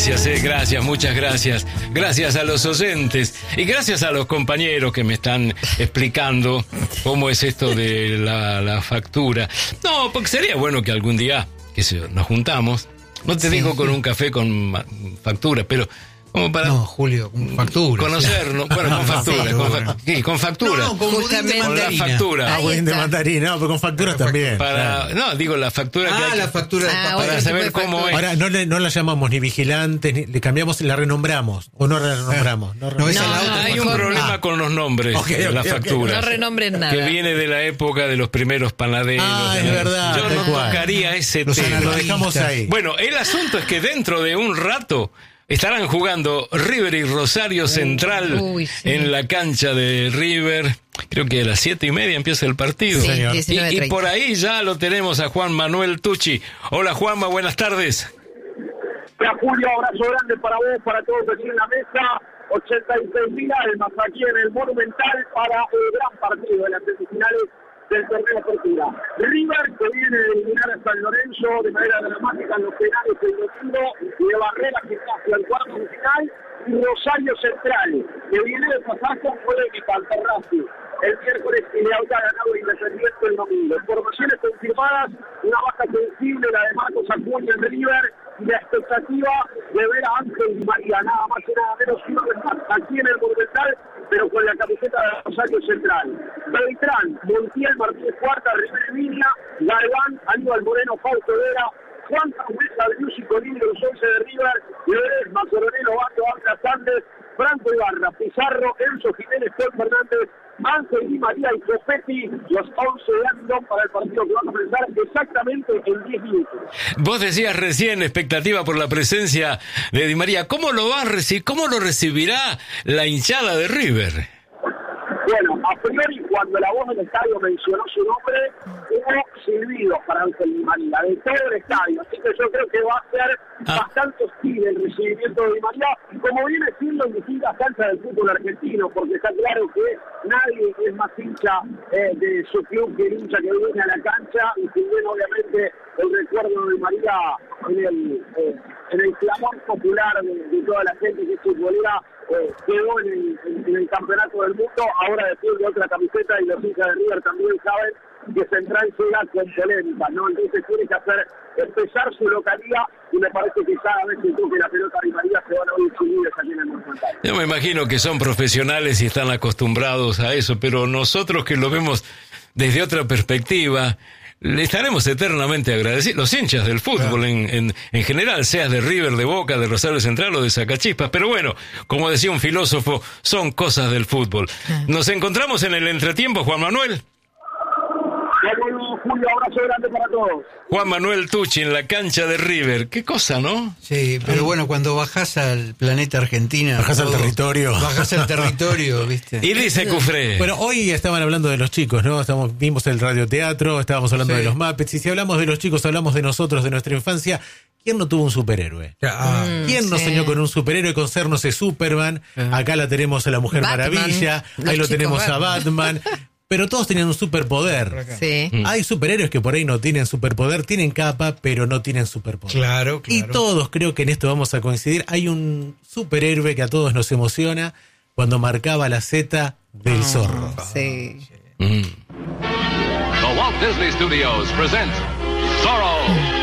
Gracias, muchas gracias. Gracias a los oyentes y gracias a los compañeros que me están explicando cómo es esto de la factura. No, porque sería bueno que algún día, nos juntamos, no te digo con un café con factura, pero como para... No, Julio, con factura. Conocernos, bueno, con factura. Con factura. No, con budín de con la factura. Budín de mandarina, no, pero con facturas también. No, digo la factura que hay la factura de papel. para saber cómo es. Ahora, no la llamamos ni vigilantes, le cambiamos, la renombramos. O no la renombramos. Hay un problema con los nombres de las facturas. No renombren nada. Que viene de la época de los primeros panaderos. Es verdad. Yo no tocaría ese tema. Lo dejamos ahí. Bueno, el asunto es que dentro de un rato estarán jugando River y Rosario Central en la cancha de River. Creo que a las 7:30 empieza el partido. Sí, y por ahí ya lo tenemos a Juan Manuel Tucci. Hola Juanma, buenas tardes. Hola Julio, abrazo grande para vos, para todos aquí en la mesa. 86.000 almas aquí en el Monumental para el gran partido de las semifinales del torneo Apertura. River que viene de eliminar a San Lorenzo de manera dramática en los penales el domingo y de barrera que está hacia el cuarto de final, y Rosario Central que viene de pasar con polémica ante Racing el miércoles y le había ganado Independiente el domingo. Informaciones confirmadas, una baja sensible, la de Marcos Acuña en River, y la expectativa de ver a Ángel Di María, nada más y nada menos que uno más aquí en el Monumental, pero con la camiseta de Rosario Central. Beltrán, Montiel, Martínez Cuarta, River Viña, Galván, Aníbal Moreno, Fausto Vera, Juan Camuesa, Luis y Colín de los 11 de River, Ledesma, Coronel, Ovato, Ángel Sández, Franco Ibarra, Pizarro, Enzo Jiménez, Paul Fernández, Ángel Di María y Copetti, los 11 de Andón para el partido que va a comenzar exactamente en 10 minutos. Vos decías recién expectativa por la presencia de Di María. ¿Cómo lo recibirá la hinchada de River? Bueno, a priori cuando la voz del estadio mencionó su nombre, hubo silbidos para Ángel Di María, de todo el estadio, así que yo creo que va a ser bastante hostil el recibimiento de Di María, como viene siendo en distintas canchas del fútbol argentino, porque está claro que nadie es más hincha de su club que el hincha que viene a la cancha, y si bien obviamente el recuerdo de Di María en el clamor popular de toda la gente que es futbolera, quedó en el campeonato del mundo, ahora defiende otra camiseta y los hinchas de River también saben que Central llega con polémica, ¿no? Entonces tiene que empezar su localidad, y me parece que cada vez que toque la pelota Di María se van a oír chillidos aquí en el Monumental. Yo me imagino que son profesionales y están acostumbrados a eso, pero nosotros que lo vemos desde otra perspectiva, le estaremos eternamente agradecidos, los hinchas del fútbol en general, seas de River, de Boca, de Rosario Central o de Sacachispas, pero bueno, como decía un filósofo, son cosas del fútbol. Nos encontramos en el entretiempo, Juan Manuel. Julio, abrazo grande para todos. Juan Manuel Tucci en la cancha de River, qué cosa, ¿no? Sí, pero bueno, cuando bajás al planeta Argentina... Bajás al territorio. Bajás al territorio, ¿viste? Y dice Cufré. Bueno, hoy estaban hablando de los chicos, ¿no? Vimos el radioteatro, estábamos hablando de los Muppets, y si hablamos de los chicos, hablamos de nosotros, de nuestra infancia. ¿Quién no tuvo un superhéroe? ¿Quién no soñó con un superhéroe, con ser, no sé, Superman? Acá la tenemos a la Mujer Maravilla, ahí lo tenemos a Batman... Pero todos tenían un superpoder. Sí. Hay superhéroes que por ahí no tienen superpoder, tienen capa, pero no tienen superpoder. Claro. Y todos, creo que en esto vamos a coincidir, hay un superhéroe que a todos nos emociona cuando marcaba la Z del zorro. Sí. The Walt Disney Studios presents Zorro.